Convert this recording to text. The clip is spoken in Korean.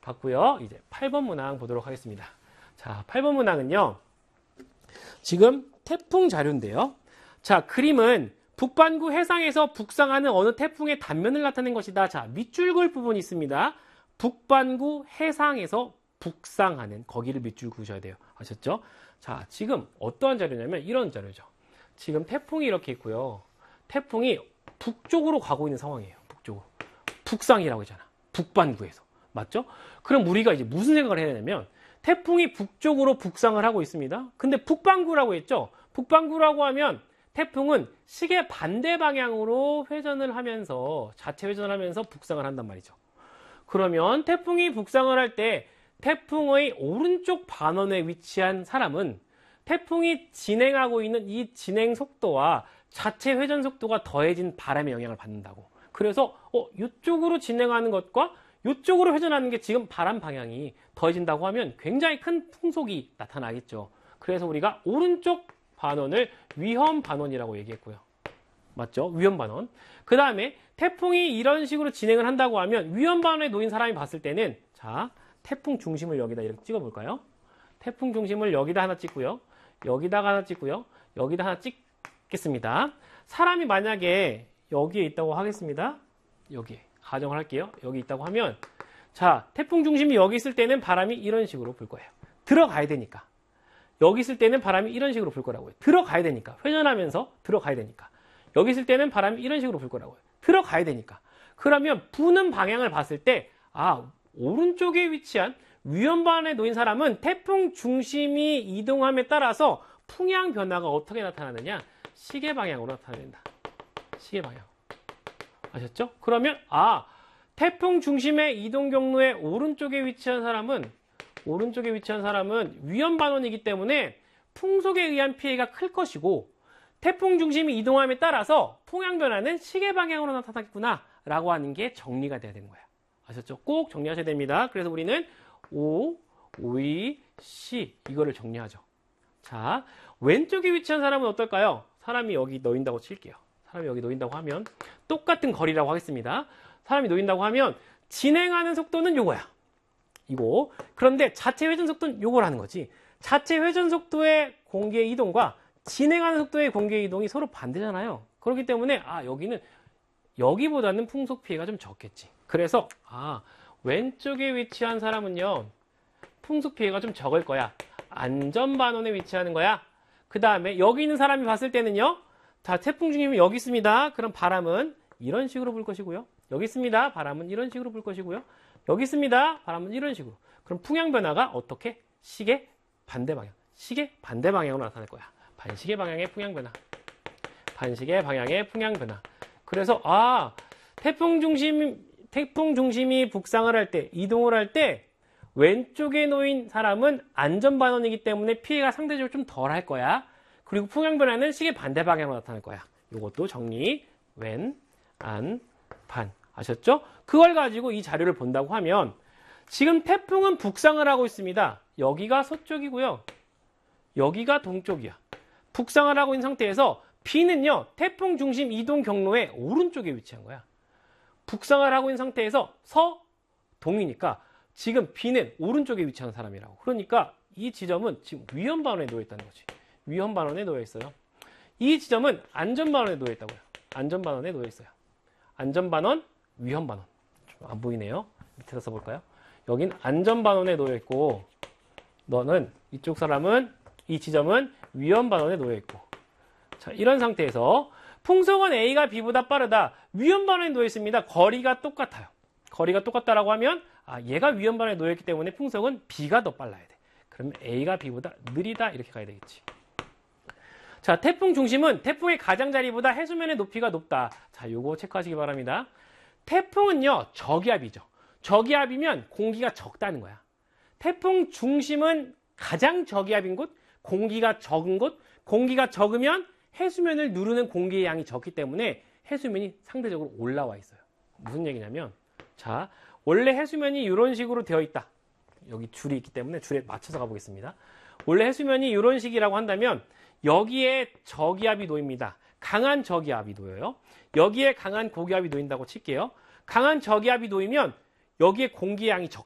봤고요. 이제 8번 문항 보도록 하겠습니다. 자, 8번 문항은요. 지금 태풍 자료인데요. 자, 그림은 북반구 해상에서 북상하는 어느 태풍의 단면을 나타낸 것이다. 자, 밑줄 그을 부분이 있습니다. 북반구 해상에서 북상하는, 거기를 밑줄 그으셔야 돼요. 아셨죠? 자, 지금 어떠한 자료냐면 이런 자료죠. 지금 태풍이 이렇게 있고요. 태풍이 북쪽으로 가고 있는 상황이에요. 북쪽으로. 북상이라고 했잖아. 북반구에서. 맞죠? 그럼 우리가 이제 무슨 생각을 해야 되냐면 태풍이 북쪽으로 북상을 하고 있습니다. 근데 북반구라고 했죠? 북반구라고 하면 태풍은 시계 반대 방향으로 회전을 하면서, 자체 회전을 하면서 북상을 한단 말이죠. 그러면 태풍이 북상을 할 때 태풍의 오른쪽 반원에 위치한 사람은 태풍이 진행하고 있는 이 진행 속도와 자체 회전 속도가 더해진 바람의 영향을 받는다고. 그래서 이쪽으로 진행하는 것과 이쪽으로 회전하는 게 지금 바람 방향이 더해진다고 하면 굉장히 큰 풍속이 나타나겠죠. 그래서 우리가 오른쪽 반원을 위험 반원이라고 얘기했고요. 맞죠? 위험 반원. 그 다음에 태풍이 이런 식으로 진행을 한다고 하면 위험 반원에 놓인 사람이 봤을 때는, 자, 태풍 중심을 여기다 이렇게 찍어 볼까요? 태풍 중심을 여기다 하나 찍고요. 여기다가 하나 찍고요. 여기다 하나 찍겠습니다. 사람이 만약에 여기에 있다고 하겠습니다. 여기에. 가정을 할게요. 여기 있다고 하면, 자, 태풍 중심이 여기 있을 때는 바람이 이런 식으로 불 거예요. 들어가야 되니까. 여기 있을 때는 바람이 이런 식으로 불 거라고요. 들어가야 되니까. 회전하면서 들어가야 되니까. 여기 있을 때는 바람이 이런 식으로 불 거라고요. 들어가야 되니까. 그러면 부는 방향을 봤을 때, 오른쪽에 위치한 위험 반원에 놓인 사람은 태풍 중심이 이동함에 따라서 풍향 변화가 어떻게 나타나느냐? 시계 방향으로 나타난다. 시계 방향. 아셨죠? 그러면 태풍 중심의 이동 경로의 오른쪽에 위치한 사람은 위험 반원이기 때문에 풍속에 의한 피해가 클 것이고, 태풍 중심이 이동함에 따라서 풍향 변화는 시계 방향으로 나타나겠구나 라고 하는 게 정리가 돼야 되는 거야. 아셨죠? 꼭 정리하셔야 됩니다. 그래서 우리는 O, E, C 이거를 정리하죠. 자, 왼쪽에 위치한 사람은 어떨까요? 사람이 여기 놓인다고 칠게요. 사람이 여기 놓인다고 하면 똑같은 거리라고 하겠습니다. 사람이 놓인다고 하면 진행하는 속도는 요거야. 이거. 그런데 자체 회전 속도는 요거라는 거지. 자체 회전 속도의 공기의 이동과 진행하는 속도의 공기의 이동이 서로 반대잖아요. 그렇기 때문에 여기는 여기보다는 풍속 피해가 좀 적겠지. 그래서 왼쪽에 위치한 사람은요, 풍속 피해가 좀 적을 거야. 안전반원에 위치하는 거야. 그 다음에 여기 있는 사람이 봤을 때는요, 자, 태풍 중심이 여기 있습니다. 그럼 바람은 이런 식으로 불 것이고요. 여기 있습니다. 바람은 이런 식으로 불 것이고요. 여기 있습니다. 바람은 이런 식으로. 그럼 풍향 변화가 어떻게? 시계 반대 방향. 시계 반대 방향으로 나타날 거야. 반시계 방향의 풍향 변화. 반시계 방향의 풍향 변화. 그래서 태풍 중심이 북상을 할 때, 이동을 할 때 왼쪽에 놓인 사람은 안전반원이기 때문에 피해가 상대적으로 좀 덜 할 거야. 그리고 풍향 변화는 시계 반대 방향으로 나타날 거야. 이것도 정리. 왼, 안, 반. 아셨죠? 그걸 가지고 이 자료를 본다고 하면 지금 태풍은 북상을 하고 있습니다. 여기가 서쪽이고요. 여기가 동쪽이야. 북상을 하고 있는 상태에서 B는요, 태풍 중심 이동 경로의 오른쪽에 위치한 거야. 북상을 하고 있는 상태에서 서동이니까 지금 B는 오른쪽에 위치한 사람이라고. 그러니까 이 지점은 지금 위험 반원에 놓여 있다는 거지. 위험 반원에 놓여 있어요. 이 지점은 안전 반원에 놓여 있다고요. 안전 반원에 놓여 있어요. 안전 반원, 위험 반원. 좀 안 보이네요. 밑에서 써볼까요? 여긴 안전 반원에 놓여 있고, 너는 이쪽 사람은, 이 지점은 위험 반원에 놓여 있고. 자, 이런 상태에서 풍속은 A가 B보다 빠르다. 위험 반원에 놓여 있습니다. 거리가 똑같아요. 거리가 똑같다라고 하면 얘가 위험 반원에 놓여 있기 때문에 풍속은 B가 더 빨라야 돼. 그러면 A가 B보다 느리다 이렇게 가야 되겠지. 자, 태풍 중심은 태풍의 가장자리보다 해수면의 높이가 높다. 자, 요거 체크하시기 바랍니다. 태풍은요, 저기압이죠. 저기압이면 공기가 적다는 거야. 태풍 중심은 가장 저기압인 곳, 공기가 적은 곳, 공기가 적으면 해수면을 누르는 공기의 양이 적기 때문에 해수면이 상대적으로 올라와 있어요. 무슨 얘기냐면, 자, 원래 해수면이 이런 식으로 되어 있다. 여기 줄이 있기 때문에 줄에 맞춰서 가보겠습니다. 원래 해수면이 이런 식이라고 한다면 여기에 저기압이 놓입니다. 강한 저기압이 놓여요. 여기에 강한 고기압이 놓인다고 칠게요. 강한 저기압이 놓이면 여기에 공기의 양이